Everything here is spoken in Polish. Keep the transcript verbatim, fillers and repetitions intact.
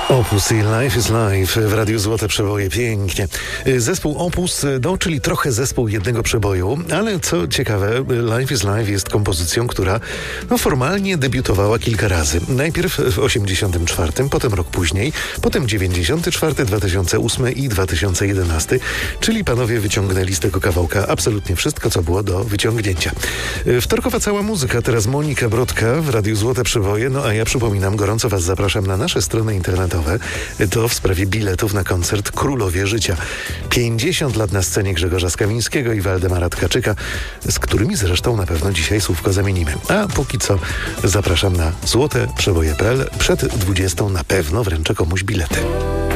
Opus i Life is Life w Radiu Złote Przeboje. Pięknie. Zespół Opus, no czyli trochę zespół jednego przeboju, ale co ciekawe, Life is Life jest kompozycją, która no, formalnie debiutowała kilka razy. Najpierw w osiemdziesiątym czwartym, potem rok później, potem dziewięćdziesiąty czwarty, dwa tysiące ósmy i dwa tysiące jedenasty, czyli panowie wyciągnęli z tego kawałka absolutnie wszystko, co było do wyciągnięcia. Wtorkowa cała muzyka, teraz Monika Brodka w Radiu Złote Przeboje, no a ja przypominam, gorąco was zapraszam na nasze strony internetowe. To w sprawie biletów na koncert Królowie Życia. pięćdziesiąt lat na scenie Grzegorza Skamińskiego i Waldemara Tkaczyka, z którymi zresztą na pewno dzisiaj słówko zamienimy. A póki co zapraszam na złote przeboje kropka p l. Przed dwudziestą na pewno wręczę komuś bilety.